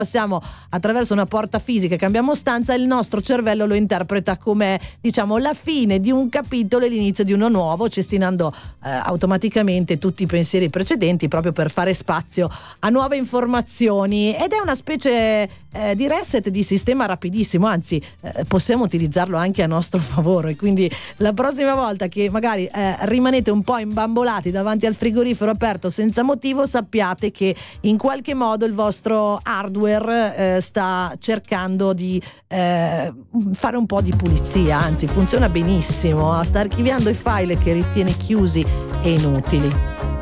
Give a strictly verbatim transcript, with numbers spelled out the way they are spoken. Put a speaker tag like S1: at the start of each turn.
S1: passiamo attraverso una porta fisica e cambiamo stanza, il nostro cervello lo interpreta come, diciamo, la fine di un capitolo e l'inizio di uno nuovo, cestinando eh, automaticamente tutti i pensieri precedenti proprio per fare spazio a nuove informazioni, ed è una specie eh, di reset di sistema rapidissimo, anzi eh, possiamo utilizzarlo anche a nostro favore. E quindi la prossima volta che magari eh, rimanete un po' imbambolati davanti al frigorifero aperto senza motivo, sappiate che in qualche modo il vostro hardware Eh, sta cercando di eh, fare un po' di pulizia, anzi funziona benissimo, sta archiviando i file che ritiene chiusi e inutili.